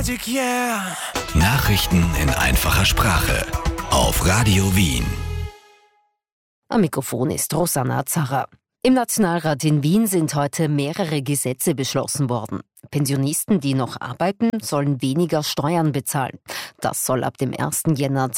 Yeah. Nachrichten in einfacher Sprache auf Radio Wien. Am Mikrofon ist Rosanna Zarra. Im Nationalrat in Wien sind heute mehrere Gesetze beschlossen worden. Pensionisten, die noch arbeiten, sollen weniger Steuern bezahlen. Das soll ab dem 1. Jänner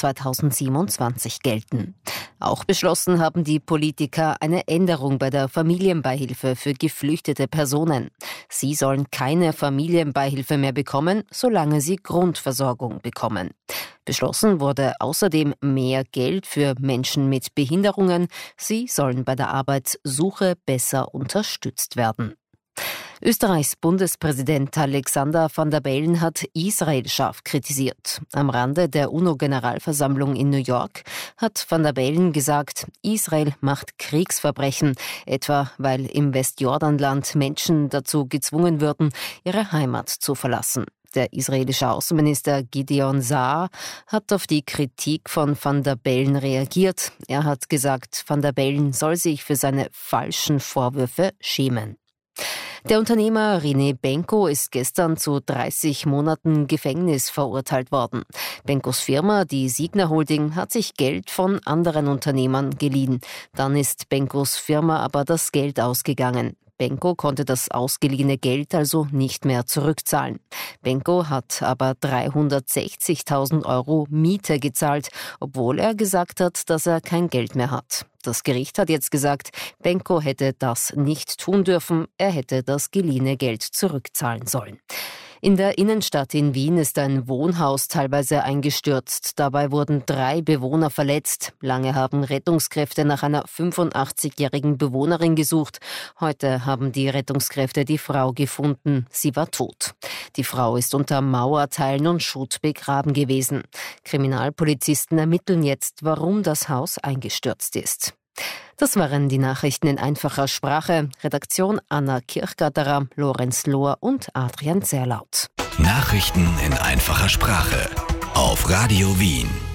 2027 gelten. Auch beschlossen haben die Politiker eine Änderung bei der Familienbeihilfe für geflüchtete Personen. Sie sollen keine Familienbeihilfe mehr bekommen, solange sie Grundversorgung bekommen. Beschlossen wurde außerdem mehr Geld für Menschen mit Behinderungen. Sie sollen bei der Arbeitssuche besser unterstützt werden. Österreichs Bundespräsident Alexander Van der Bellen hat Israel scharf kritisiert. Am Rande der UNO-Generalversammlung in New York hat Van der Bellen gesagt, Israel macht Kriegsverbrechen, etwa weil im Westjordanland Menschen dazu gezwungen würden, ihre Heimat zu verlassen. Der israelische Außenminister Gideon Saar hat auf die Kritik von Van der Bellen reagiert. Er hat gesagt, Van der Bellen soll sich für seine falschen Vorwürfe schämen. Der Unternehmer René Benko ist gestern zu 30 Monaten Gefängnis verurteilt worden. Benkos Firma, die Signa Holding, hat sich Geld von anderen Unternehmern geliehen. Dann ist Benkos Firma aber das Geld ausgegangen. Benko konnte das ausgeliehene Geld also nicht mehr zurückzahlen. Benko hat aber 360.000 Euro Miete gezahlt, obwohl er gesagt hat, dass er kein Geld mehr hat. Das Gericht hat jetzt gesagt, Benko hätte das nicht tun dürfen, er hätte das geliehene Geld zurückzahlen sollen. In der Innenstadt in Wien ist ein Wohnhaus teilweise eingestürzt. Dabei wurden 3 Bewohner verletzt. Lange haben Rettungskräfte nach einer 85-jährigen Bewohnerin gesucht. Heute haben die Rettungskräfte die Frau gefunden. Sie war tot. Die Frau ist unter Mauerteilen und Schutt begraben gewesen. Kriminalpolizisten ermitteln jetzt, warum das Haus eingestürzt ist. Das waren die Nachrichten in einfacher Sprache. Redaktion Anna Kirchgatterer, Lorenz Lohr und Adrian Zerlaut. Nachrichten in einfacher Sprache auf Radio Wien.